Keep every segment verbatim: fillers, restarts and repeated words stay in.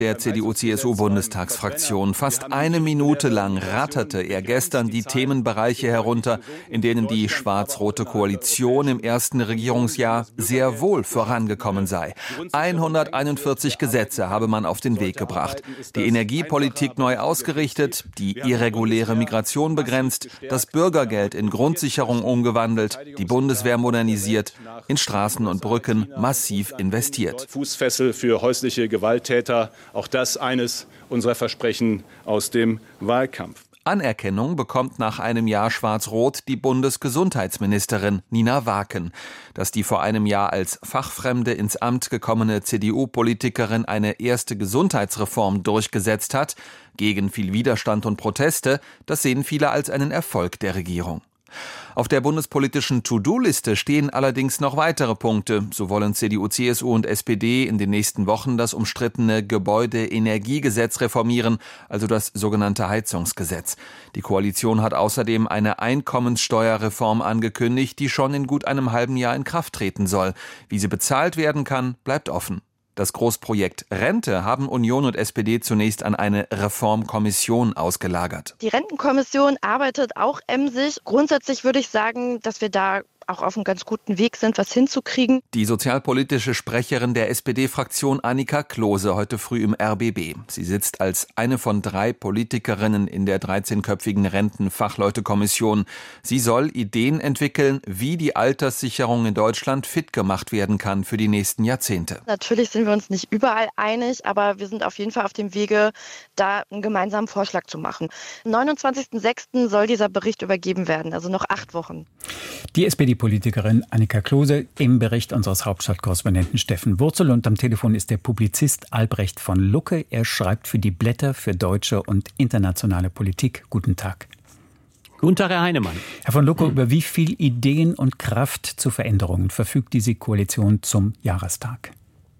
Der C D U-C S U-Bundestagsfraktion. Fast eine Minute lang ratterte er gestern die Themenbereiche herunter, in denen die schwarz-rote Koalition im ersten Regierungsjahr sehr wohl vorangekommen sei. hunderteinundvierzig Gesetze habe man auf den Weg gebracht. Die Energiepolitik neu ausgerichtet, die irreguläre Migration begrenzt, das Bürgergeld in Grundsicherung umgewandelt, die Bundeswehr modernisiert, in Straßen und Brücken massiv investiert. Fußfessel für häusliche Gewalttäter. Auch das eines unserer Versprechen aus dem Wahlkampf. Anerkennung bekommt nach einem Jahr Schwarz-Rot die Bundesgesundheitsministerin Nina Waken. Dass die vor einem Jahr als Fachfremde ins Amt gekommene C D U-Politikerin eine erste Gesundheitsreform durchgesetzt hat, gegen viel Widerstand und Proteste, das sehen viele als einen Erfolg der Regierung. Auf der bundespolitischen To-Do-Liste stehen allerdings noch weitere Punkte. So wollen C D U, C S U und S P D in den nächsten Wochen das umstrittene Gebäudeenergiegesetz reformieren, also das sogenannte Heizungsgesetz. Die Koalition hat außerdem eine Einkommenssteuerreform angekündigt, die schon in gut einem halben Jahr in Kraft treten soll. Wie sie bezahlt werden kann, bleibt offen. Das Großprojekt Rente haben Union und S P D zunächst an eine Reformkommission ausgelagert. Die Rentenkommission arbeitet auch emsig. Grundsätzlich würde ich sagen, dass wir da auch auf einem ganz guten Weg sind, was hinzukriegen. Die sozialpolitische Sprecherin der S P D-Fraktion Annika Klose heute früh im R B B. Sie sitzt als eine von drei Politikerinnen in der dreizehnköpfigen Rentenfachleutekommission. Sie soll Ideen entwickeln, wie die Alterssicherung in Deutschland fit gemacht werden kann für die nächsten Jahrzehnte. Natürlich sind wir uns nicht überall einig, aber wir sind auf jeden Fall auf dem Wege, da einen gemeinsamen Vorschlag zu machen. Am neunundzwanzigsten sechsten soll dieser Bericht übergeben werden, also noch acht Wochen. Die S P D-Politikerin Annika Klose im Bericht unseres Hauptstadtkorrespondenten Steffen Wurzel. Und am Telefon ist der Publizist Albrecht von Lucke. Er schreibt für die Blätter für deutsche und internationale Politik. Guten Tag. Guten Tag, Herr Heinemann. Herr von Lucke, über wie viel Ideen und Kraft zu Veränderungen verfügt diese Koalition zum Jahrestag?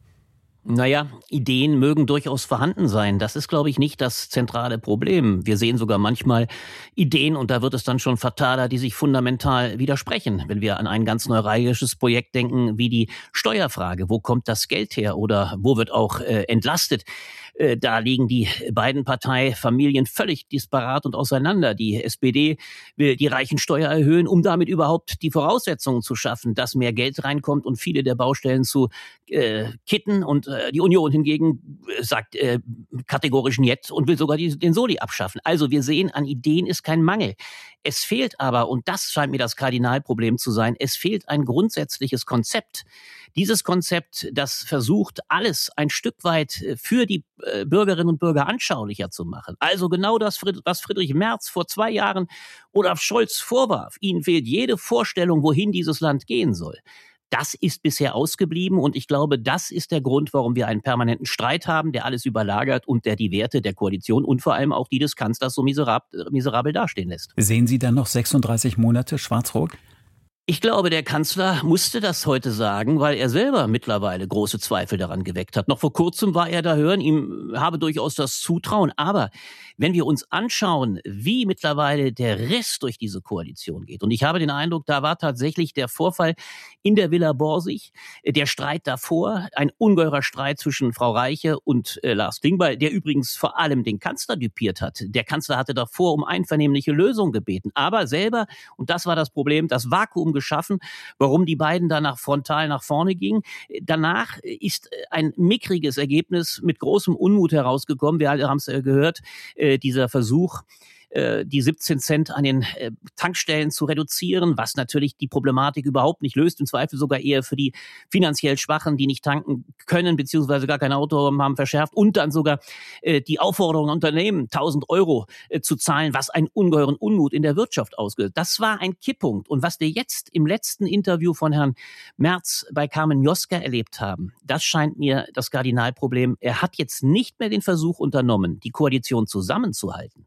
Naja, Ideen mögen durchaus vorhanden sein. Das ist, glaube ich, nicht das zentrale Problem. Wir sehen sogar manchmal Ideen, und da wird es dann schon fataler, die sich fundamental widersprechen. Wenn wir an ein ganz neuralgisches Projekt denken, wie die Steuerfrage. Wo kommt das Geld her oder wo wird auch äh, entlastet? Äh, da liegen die beiden Parteifamilien völlig disparat und auseinander. Die S P D will die Reichensteuer erhöhen, um damit überhaupt die Voraussetzungen zu schaffen, dass mehr Geld reinkommt und viele der Baustellen zu äh, kitten. Und äh, die Union hingegen sagt äh, kategorisch Niet und will sogar die, den Soli abschaffen. Also wir sehen, an Ideen ist kein Mangel. Es fehlt aber, und das scheint mir das Kardinalproblem zu sein, es fehlt ein grundsätzliches Konzept. Dieses Konzept, das versucht, alles ein Stück weit für die äh, Bürgerinnen und Bürger anschaulicher zu machen. Also genau das, was Friedrich Merz vor zwei Jahren Olaf Scholz vorwarf. Ihnen fehlt jede Vorstellung, wohin dieses Land gehen soll. Das ist bisher ausgeblieben, und ich glaube, das ist der Grund, warum wir einen permanenten Streit haben, der alles überlagert und der die Werte der Koalition und vor allem auch die des Kanzlers so miserabel, miserabel dastehen lässt. Sehen Sie dann noch sechsunddreißig Monate Schwarz-Rot? Ich glaube, der Kanzler musste das heute sagen, weil er selber mittlerweile große Zweifel daran geweckt hat. Noch vor kurzem war er da hören, ihm habe durchaus das Zutrauen. Aber wenn wir uns anschauen, wie mittlerweile der Riss durch diese Koalition geht, und ich habe den Eindruck, da war tatsächlich der Vorfall in der Villa Borsig, der Streit davor, ein ungeheurer Streit zwischen Frau Reiche und äh, Lars Klingbeil, der übrigens vor allem den Kanzler düpiert hat. Der Kanzler hatte davor um einvernehmliche Lösung gebeten, aber selber, und das war das Problem, das Vakuum geschaffen, warum die beiden danach frontal nach vorne gingen. Danach ist ein mickriges Ergebnis mit großem Unmut herausgekommen. Wir alle haben es gehört, äh, dieser Versuch, die siebzehn Cent an den Tankstellen zu reduzieren, was natürlich die Problematik überhaupt nicht löst, im Zweifel sogar eher für die finanziell Schwachen, die nicht tanken können, beziehungsweise gar kein Auto haben, verschärft, und dann sogar die Aufforderung an Unternehmen, tausend Euro zu zahlen, was einen ungeheuren Unmut in der Wirtschaft ausgelöst. Das war ein Kipppunkt. Und was wir jetzt im letzten Interview von Herrn Merz bei Carmen Mioska erlebt haben, das scheint mir das Kardinalproblem. Er hat jetzt nicht mehr den Versuch unternommen, die Koalition zusammenzuhalten,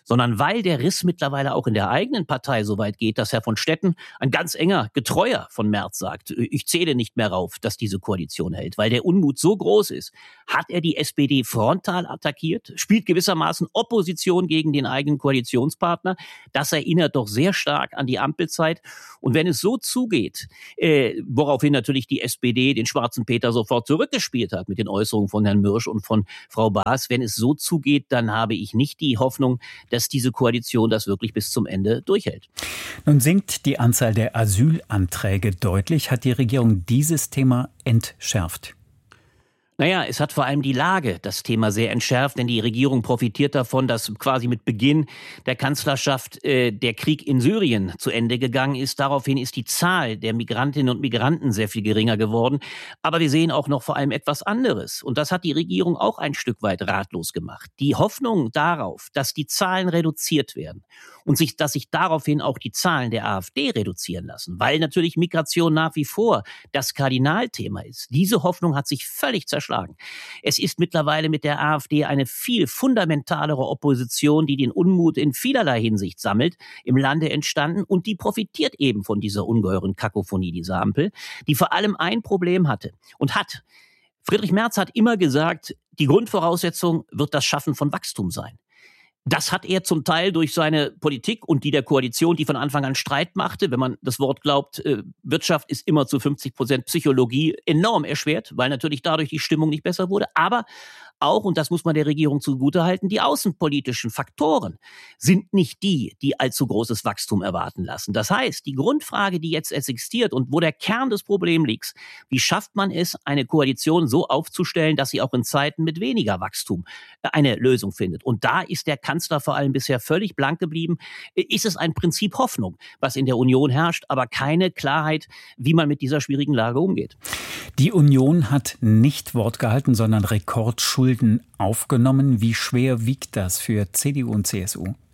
sondern weil der Riss mittlerweile auch in der eigenen Partei so weit geht, dass Herr von Stetten, ein ganz enger Getreuer von Merz, sagt, ich zähle nicht mehr rauf, dass diese Koalition hält. Weil der Unmut so groß ist, hat er die S P D frontal attackiert, spielt gewissermaßen Opposition gegen den eigenen Koalitionspartner. Das erinnert doch sehr stark an die Ampelzeit. Und wenn es so zugeht, äh, woraufhin natürlich die S P D den schwarzen Peter sofort zurückgespielt hat mit den Äußerungen von Herrn Mürsch und von Frau Baas, wenn es so zugeht, dann habe ich nicht die Hoffnung, dass diese Koalition das wirklich bis zum Ende durchhält. Nun sinkt die Anzahl der Asylanträge deutlich. Hat die Regierung dieses Thema entschärft? Naja, es hat vor allem die Lage das Thema sehr entschärft, denn die Regierung profitiert davon, dass quasi mit Beginn der Kanzlerschaft äh, der Krieg in Syrien zu Ende gegangen ist. Daraufhin ist die Zahl der Migrantinnen und Migranten sehr viel geringer geworden. Aber wir sehen auch noch vor allem etwas anderes. Und das hat die Regierung auch ein Stück weit ratlos gemacht. Die Hoffnung darauf, dass die Zahlen reduziert werden und sich, dass sich daraufhin auch die Zahlen der AfD reduzieren lassen, weil natürlich Migration nach wie vor das Kardinalthema ist. Diese Hoffnung hat sich völlig zerstört. Es ist mittlerweile mit der AfD eine viel fundamentalere Opposition, die den Unmut in vielerlei Hinsicht sammelt, im Lande entstanden und die profitiert eben von dieser ungeheuren Kakophonie dieser Ampel, die vor allem ein Problem hatte und hat. Friedrich Merz hat immer gesagt, die Grundvoraussetzung wird das Schaffen von Wachstum sein. Das hat er zum Teil durch seine Politik und die der Koalition, die von Anfang an Streit machte, wenn man das Wort glaubt, äh, Wirtschaft ist immer zu fünfzig Prozent Psychologie, enorm erschwert, weil natürlich dadurch die Stimmung nicht besser wurde. Aber auch, und das muss man der Regierung zugutehalten, die außenpolitischen Faktoren sind nicht die, die allzu großes Wachstum erwarten lassen. Das heißt, die Grundfrage, die jetzt existiert und wo der Kern des Problems liegt, wie schafft man es, eine Koalition so aufzustellen, dass sie auch in Zeiten mit weniger Wachstum eine Lösung findet. Und da ist der Kanzler vor allem bisher völlig blank geblieben. Ist es ein Prinzip Hoffnung, was in der Union herrscht, aber keine Klarheit, wie man mit dieser schwierigen Lage umgeht. Die Union hat nicht Wort gehalten, sondern Rekordschulden aufgenommen. Wie schwer wiegt das für C D U und C S U?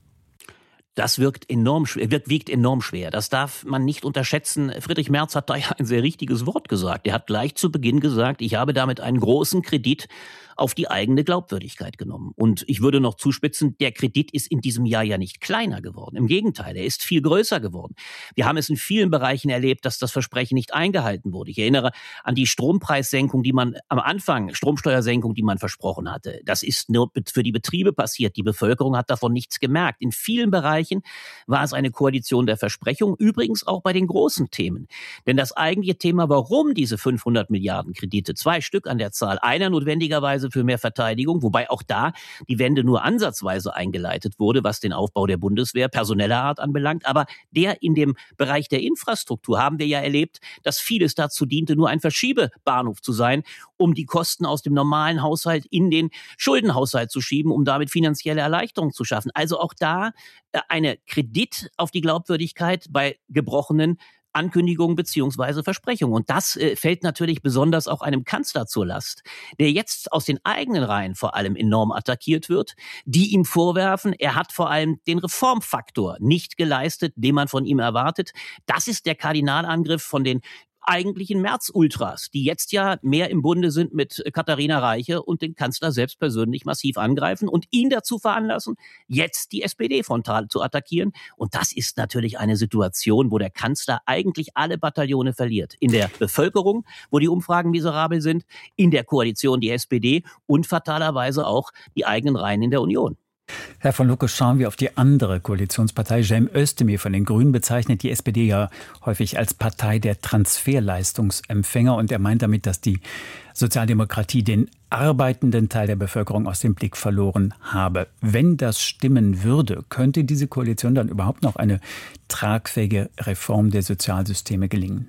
Das wirkt enorm schwer, wiegt enorm schwer. Das darf man nicht unterschätzen. Friedrich Merz hat da ja ein sehr richtiges Wort gesagt. Er hat gleich zu Beginn gesagt, ich habe damit einen großen Kredit auf die eigene Glaubwürdigkeit genommen. Und ich würde noch zuspitzen, der Kredit ist in diesem Jahr ja nicht kleiner geworden. Im Gegenteil, er ist viel größer geworden. Wir haben es in vielen Bereichen erlebt, dass das Versprechen nicht eingehalten wurde. Ich erinnere an die Strompreissenkung, die man am Anfang, Stromsteuersenkung, die man versprochen hatte. Das ist nur für die Betriebe passiert. Die Bevölkerung hat davon nichts gemerkt. In vielen Bereichen war es eine Koalition der Versprechung, übrigens auch bei den großen Themen. Denn das eigentliche Thema, warum diese fünfhundert Milliarden Kredite, zwei Stück an der Zahl, einer notwendigerweise für mehr Verteidigung, wobei auch da die Wende nur ansatzweise eingeleitet wurde, was den Aufbau der Bundeswehr personeller Art anbelangt. Aber der in dem Bereich der Infrastruktur haben wir ja erlebt, dass vieles dazu diente, nur ein Verschiebebahnhof zu sein, um die Kosten aus dem normalen Haushalt in den Schuldenhaushalt zu schieben, um damit finanzielle Erleichterung zu schaffen. Also auch da eine Kredit auf die Glaubwürdigkeit bei gebrochenen Ankündigungen beziehungsweise Versprechungen. Und das äh, fällt natürlich besonders auch einem Kanzler zur Last, der jetzt aus den eigenen Reihen vor allem enorm attackiert wird, die ihm vorwerfen, er hat vor allem den Reformfaktor nicht geleistet, den man von ihm erwartet. Das ist der Kardinalangriff von den eigentlichen Merz-Ultras, die jetzt ja mehr im Bunde sind mit Katharina Reiche und den Kanzler selbst persönlich massiv angreifen und ihn dazu veranlassen, jetzt die S P D frontal zu attackieren. Und das ist natürlich eine Situation, wo der Kanzler eigentlich alle Bataillone verliert. In der Bevölkerung, wo die Umfragen miserabel sind, in der Koalition die S P D und fatalerweise auch die eigenen Reihen in der Union. Herr von Lucke, schauen wir auf die andere Koalitionspartei. Cem Özdemir von den Grünen bezeichnet die S P D ja häufig als Partei der Transferleistungsempfänger. Und er meint damit, dass die Sozialdemokratie den arbeitenden Teil der Bevölkerung aus dem Blick verloren habe. Wenn das stimmen würde, könnte diese Koalition dann überhaupt noch eine tragfähige Reform der Sozialsysteme gelingen?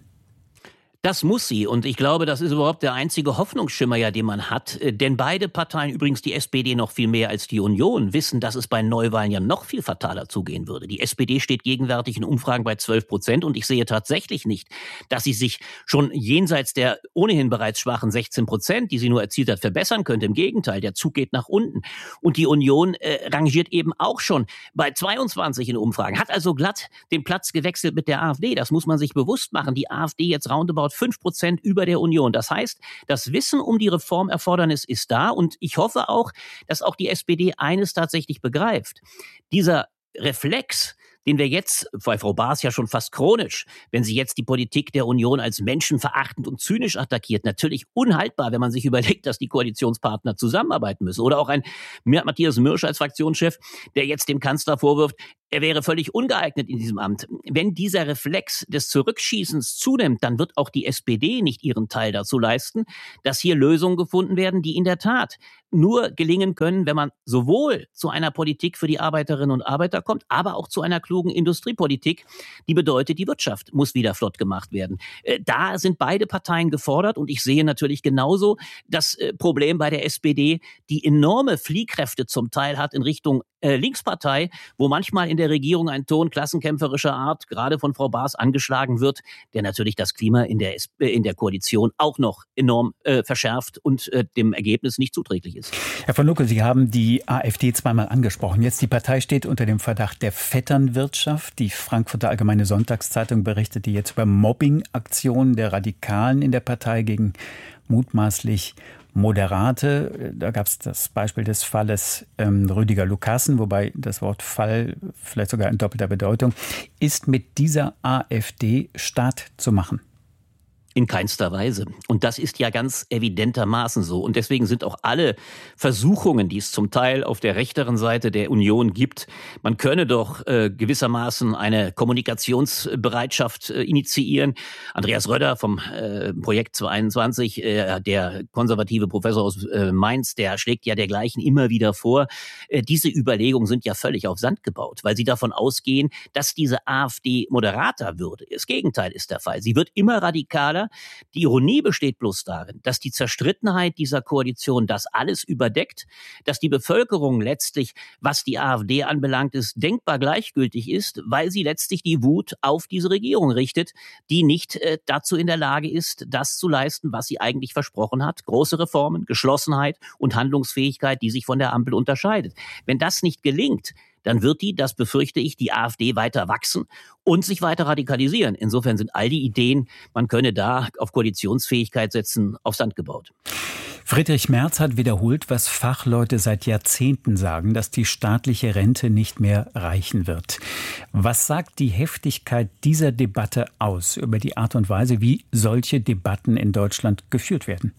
Das muss sie. Und ich glaube, das ist überhaupt der einzige Hoffnungsschimmer, ja, den man hat. Denn beide Parteien, übrigens die S P D noch viel mehr als die Union, wissen, dass es bei Neuwahlen ja noch viel fataler zugehen würde. Die S P D steht gegenwärtig in Umfragen bei zwölf Prozent. Und ich sehe tatsächlich nicht, dass sie sich schon jenseits der ohnehin bereits schwachen sechzehn Prozent, die sie nur erzielt hat, verbessern könnte. Im Gegenteil, der Zug geht nach unten. Und die Union äh, rangiert eben auch schon bei zweiundzwanzig in Umfragen. Hat also glatt den Platz gewechselt mit der AfD. Das muss man sich bewusst machen. Die AfD jetzt roundabout dort fünf Prozent über der Union. Das heißt, das Wissen um die Reformerfordernis ist da und ich hoffe auch, dass auch die S P D eines tatsächlich begreift. Dieser Reflex, den wir jetzt, bei Frau Baas ja schon fast chronisch, wenn sie jetzt die Politik der Union als menschenverachtend und zynisch attackiert, natürlich unhaltbar, wenn man sich überlegt, dass die Koalitionspartner zusammenarbeiten müssen. Oder auch ein Matthias Mürsch als Fraktionschef, der jetzt dem Kanzler vorwirft, er wäre völlig ungeeignet in diesem Amt. Wenn dieser Reflex des Zurückschießens zunimmt, dann wird auch die S P D nicht ihren Teil dazu leisten, dass hier Lösungen gefunden werden, die in der Tat nur gelingen können, wenn man sowohl zu einer Politik für die Arbeiterinnen und Arbeiter kommt, aber auch zu einer klugen Industriepolitik, die bedeutet, die Wirtschaft muss wieder flott gemacht werden. Da sind beide Parteien gefordert und ich sehe natürlich genauso das Problem bei der S P D, die enorme Fliehkräfte zum Teil hat in Richtung Linkspartei, wo manchmal in der Regierung ein Ton klassenkämpferischer Art gerade von Frau Baas angeschlagen wird, der natürlich das Klima in der, in der Koalition auch noch enorm äh, verschärft und äh, dem Ergebnis nicht zuträglich ist. Herr von Lucke, Sie haben die AfD zweimal angesprochen. Jetzt die Partei steht unter dem Verdacht der Vetternwirtschaft. Die Frankfurter Allgemeine Sonntagszeitung berichtete jetzt über Mobbing-Aktionen der Radikalen in der Partei gegen mutmaßlich Moderate. Da gab es das Beispiel des Falles ähm, Rüdiger Lucassen, wobei das Wort Fall vielleicht sogar in doppelter Bedeutung. Ist mit dieser AfD Staat zu machen? In keinster Weise. Und das ist ja ganz evidentermaßen so. Und deswegen sind auch alle Versuchungen, die es zum Teil auf der rechteren Seite der Union gibt, man könne doch äh, gewissermaßen eine Kommunikationsbereitschaft äh, initiieren. Andreas Röder vom äh, Projekt zweihunderteinundzwanzig, äh, der konservative Professor aus äh, Mainz, der schlägt ja dergleichen immer wieder vor. Äh, diese Überlegungen sind ja völlig auf Sand gebaut, weil sie davon ausgehen, dass diese AfD moderater würde. Das Gegenteil ist der Fall. Sie wird immer radikaler. Die Ironie besteht bloß darin, dass die Zerstrittenheit dieser Koalition das alles überdeckt, dass die Bevölkerung letztlich, was die AfD anbelangt, ist denkbar gleichgültig ist, weil sie letztlich die Wut auf diese Regierung richtet, die nicht äh, dazu in der Lage ist, das zu leisten, was sie eigentlich versprochen hat. Große Reformen, Geschlossenheit und Handlungsfähigkeit, die sich von der Ampel unterscheidet. Wenn das nicht gelingt, dann wird die, das befürchte ich, die AfD weiter wachsen und sich weiter radikalisieren. Insofern sind all die Ideen, man könne da auf Koalitionsfähigkeit setzen, auf Sand gebaut. Friedrich Merz hat wiederholt, was Fachleute seit Jahrzehnten sagen, dass die staatliche Rente nicht mehr reichen wird. Was sagt die Heftigkeit dieser Debatte aus über die Art und Weise, wie solche Debatten in Deutschland geführt werden?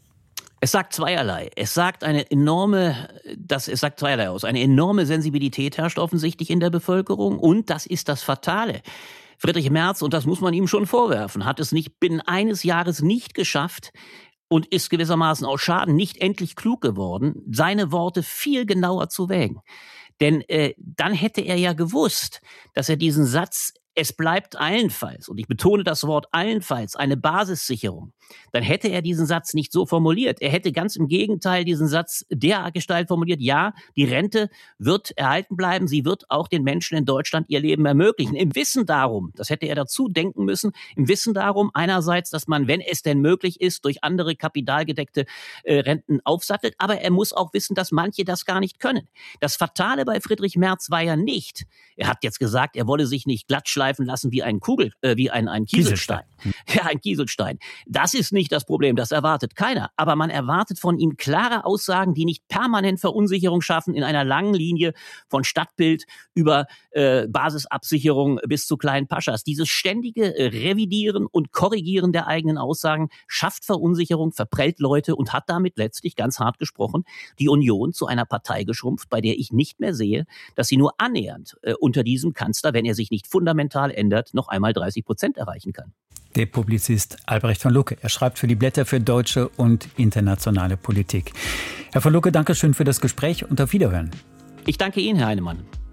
Es sagt zweierlei. Es sagt eine enorme, das, es sagt zweierlei aus. Eine enorme Sensibilität herrscht offensichtlich in der Bevölkerung und das ist das Fatale. Friedrich Merz, und das muss man ihm schon vorwerfen, hat es nicht binnen eines Jahres nicht geschafft und ist gewissermaßen aus Schaden nicht endlich klug geworden, seine Worte viel genauer zu wägen. Denn äh, dann hätte er ja gewusst, dass er diesen Satz, es bleibt allenfalls, und ich betone das Wort allenfalls, eine Basissicherung, dann hätte er diesen Satz nicht so formuliert. Er hätte ganz im Gegenteil diesen Satz dergestalt formuliert, ja, die Rente wird erhalten bleiben, sie wird auch den Menschen in Deutschland ihr Leben ermöglichen. Im Wissen darum, das hätte er dazu denken müssen, im Wissen darum einerseits, dass man, wenn es denn möglich ist, durch andere kapitalgedeckte äh, Renten aufsattelt, aber er muss auch wissen, dass manche das gar nicht können. Das Fatale bei Friedrich Merz war ja nicht, er hat jetzt gesagt, er wolle sich nicht glatt schleifen lassen wie ein Kugel, äh, wie ein, ein Kieselstein. Kieselstein. Ja, ein Kieselstein. Das ist nicht das Problem, das erwartet keiner. Aber man erwartet von ihm klare Aussagen, die nicht permanent Verunsicherung schaffen in einer langen Linie von Stadtbild über äh, Basisabsicherung bis zu kleinen Paschas. Dieses ständige äh, Revidieren und Korrigieren der eigenen Aussagen schafft Verunsicherung, verprellt Leute und hat damit letztlich, ganz hart gesprochen, die Union zu einer Partei geschrumpft, bei der ich nicht mehr sehe, dass sie nur annähernd äh, unter diesem Kanzler, wenn er sich nicht fundamental ändert, noch einmal dreißig Prozent erreichen kann. Der Publizist Albrecht von Lucke. Er schreibt für die Blätter für deutsche und internationale Politik. Herr von Lucke, danke schön für das Gespräch und auf Wiederhören. Ich danke Ihnen, Herr Heinemann.